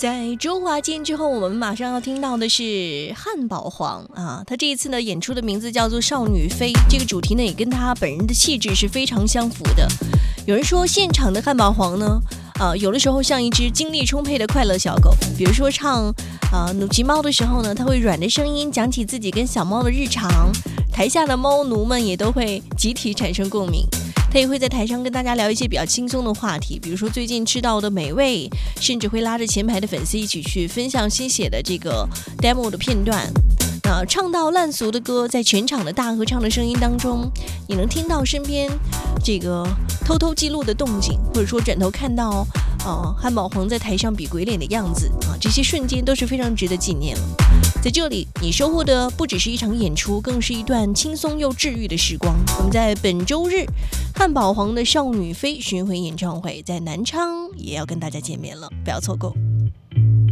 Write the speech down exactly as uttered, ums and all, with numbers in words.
在周华健之后，我们马上要听到的是汉堡黄啊，他这一次呢演出的名字叫做《少女妃》，这个主题呢也跟他本人的气质是非常相符的。有人说现场的汉堡黄呢，呃，有的时候像一只精力充沛的快乐小狗，比如说唱啊、呃、努奇猫的时候呢，他会软的声音讲起自己跟小猫的日常，台下的猫奴们也都会集体产生共鸣。他也会在台上跟大家聊一些比较轻松的话题，比如说最近吃到的美味，甚至会拉着前排的粉丝一起去分享新写的这个 demo 的片段。呃，唱到烂俗的歌，在全场的大合唱的声音当中，你能听到身边这个偷偷记录的动静，或者说转头看到呃汉堡黄在台上比鬼脸的样子啊，这些瞬间都是非常值得纪念了。在这里，你收获的不只是一场演出，更是一段轻松又治愈的时光。我们在本周日，汉堡黄的少女妃巡回演唱会在南昌也要跟大家见面了，不要错过。